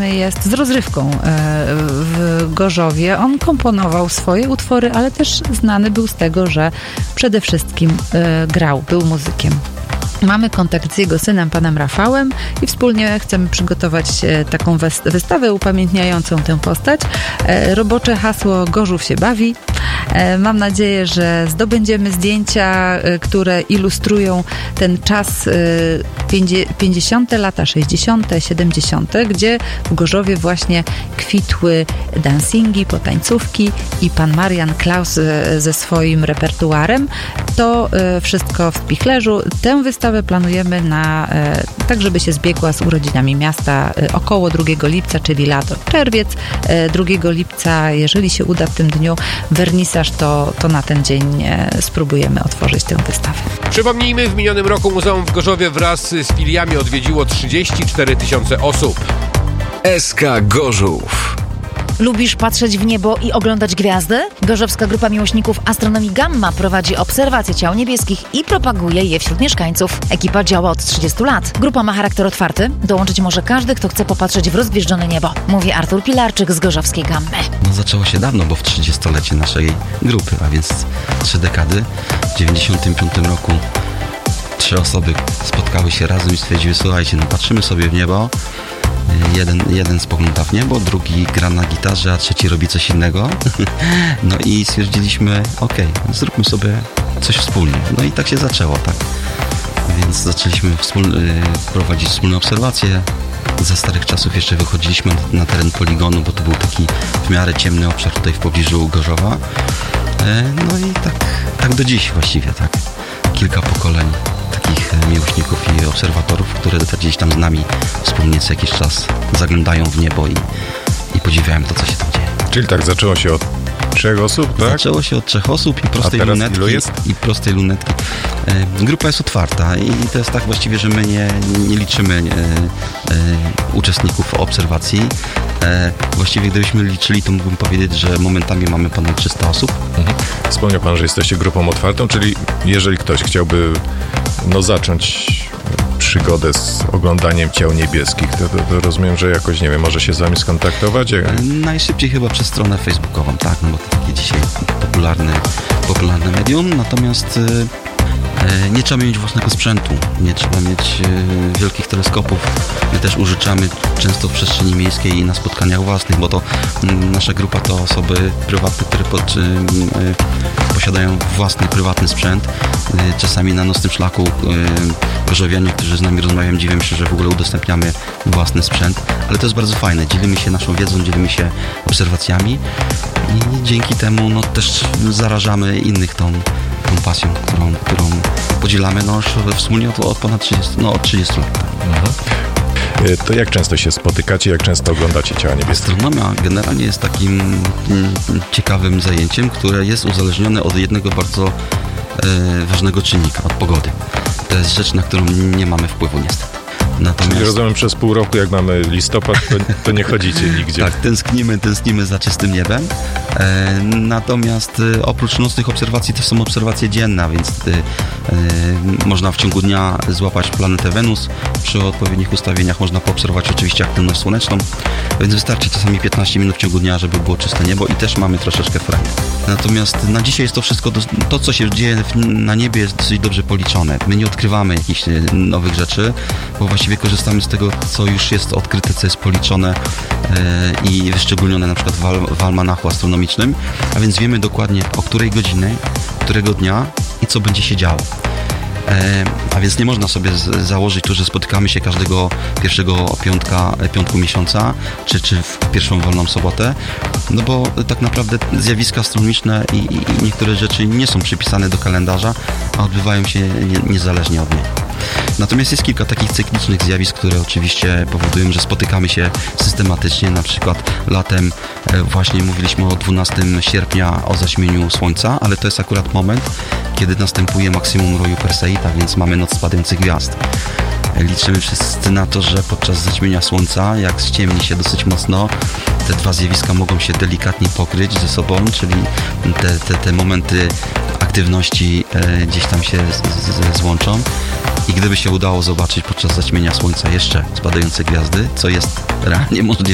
znany jest z rozrywką w Gorzowie. On komponował swoje utwory, ale też znany był z tego, że przede wszystkim grał, był muzykiem. Mamy kontakt z jego synem, panem Rafałem, i wspólnie chcemy przygotować taką wystawę upamiętniającą tę postać. Robocze hasło Gorzów się bawi. Mam nadzieję, że zdobędziemy zdjęcia, które ilustrują ten czas 50. lata, 60., 70., gdzie w Gorzowie właśnie kwitły dancingi, potańcówki i pan Marian Klaus ze swoim repertuarem. To wszystko w Spichlerzu. Tę wystawę planujemy tak, żeby się zbiegła z urodzinami miasta około 2 lipca, czyli lato, czerwiec. 2 lipca, jeżeli się uda w tym dniu wernisaż, to na ten dzień spróbujemy otworzyć tę wystawę. Przypomnijmy, w minionym roku Muzeum w Gorzowie wraz z filiami odwiedziło 34 000 osób. SK Gorzów. Lubisz patrzeć w niebo i oglądać gwiazdy? Gorzowska Grupa Miłośników Astronomii Gamma prowadzi obserwacje ciał niebieskich i propaguje je wśród mieszkańców. Ekipa działa od 30 lat. Grupa ma charakter otwarty. Dołączyć może każdy, kto chce popatrzeć w rozgwieżdżone niebo. Mówi Artur Pilarczyk z Gorzowskiej Gammy. Zaczęło się dawno, bo w 30-lecie naszej grupy, a więc 3 dekady. W 1995 roku 3 osoby spotkały się razem i stwierdziły: słuchajcie, patrzymy sobie w niebo. Jeden spogląda w niebo, drugi gra na gitarze, a trzeci robi coś innego. No i stwierdziliśmy: okej, zróbmy sobie coś wspólnie. No i tak się zaczęło, tak. Więc zaczęliśmy prowadzić wspólne obserwacje. Za starych czasów jeszcze wychodziliśmy na teren poligonu, bo to był taki w miarę ciemny obszar tutaj w pobliżu Gorzowa. No i tak do dziś właściwie, tak. Kilka pokoleń takich miłośników i obserwatorów, które gdzieś tam z nami wspólnie co jakiś czas zaglądają w niebo i podziwiają to, co się tam dzieje. Czyli tak zaczęło się od 3 osób, tak? Zaczęło się od 3 osób i prostej lunetki. Grupa jest otwarta i to jest tak właściwie, że my nie liczymy uczestników obserwacji. Właściwie gdybyśmy liczyli, to mógłbym powiedzieć, że momentami mamy ponad 300 osób. Wspomniał pan, że jesteście grupą otwartą, czyli jeżeli ktoś chciałby zacząć przygodę z oglądaniem ciał niebieskich, to rozumiem, że jakoś, nie wiem, może się z wami skontaktować? Najszybciej chyba przez stronę facebookową, tak, no bo to takie dzisiaj popularne medium, natomiast nie trzeba mieć własnego sprzętu, nie trzeba mieć wielkich teleskopów. My też użyczamy często w przestrzeni miejskiej i na spotkaniach własnych, bo to nasza grupa to osoby prywatne, które posiadają własny, prywatny sprzęt. Czasami na nocnym szlaku gorzowianie, którzy z nami rozmawiają, dziwią się, że w ogóle udostępniamy własny sprzęt, ale to jest bardzo fajne. Dzielimy się naszą wiedzą, dzielimy się obserwacjami i dzięki temu też zarażamy innych tą pasją, którą podzielamy już wspólnie od ponad 30 lat. To jak często się spotykacie, jak często oglądacie ciała niebieskie? Astronomia generalnie jest takim ciekawym zajęciem, które jest uzależnione od jednego bardzo ważnego czynnika, od pogody. To jest rzecz, na którą nie mamy wpływu niestety. Czyli rozumiem, przez pół roku, jak mamy listopad, to nie chodzicie nigdzie. Tak, tęsknimy za czystym niebem. Natomiast oprócz nocnych obserwacji też są obserwacje dzienne, a więc można w ciągu dnia złapać planetę Wenus. Przy odpowiednich ustawieniach można poobserwować oczywiście aktywność słoneczną, więc wystarczy czasami 15 minut w ciągu dnia, żeby było czyste niebo i też mamy troszeczkę frajdy. Natomiast na dzisiaj jest to wszystko, to co się dzieje na niebie jest dosyć dobrze policzone. My nie odkrywamy jakichś nowych rzeczy, bo właściwie korzystamy z tego, co już jest odkryte, co jest policzone i wyszczególnione na przykład w almanachu astronomicznym, a więc wiemy dokładnie, o której godzinie, którego dnia i co będzie się działo. A więc nie można sobie założyć tu, że spotykamy się każdego pierwszego piątku miesiąca, czy w pierwszą wolną sobotę, no bo tak naprawdę zjawiska astronomiczne i niektóre rzeczy nie są przypisane do kalendarza, a odbywają się niezależnie od niego. Natomiast jest kilka takich cyklicznych zjawisk, które oczywiście powodują, że spotykamy się systematycznie. Na przykład latem właśnie mówiliśmy o 12 sierpnia o zaćmieniu Słońca, ale to jest akurat moment, kiedy następuje maksimum roju Perseida, więc mamy noc spadających gwiazd. Liczymy wszyscy na to, że podczas zaćmienia Słońca, jak ściemni się dosyć mocno, te dwa zjawiska mogą się delikatnie pokryć ze sobą, czyli te momenty aktywności gdzieś tam się złączą. I gdyby się udało zobaczyć podczas zaćmienia Słońca jeszcze spadające gwiazdy, co jest realnie możliwe,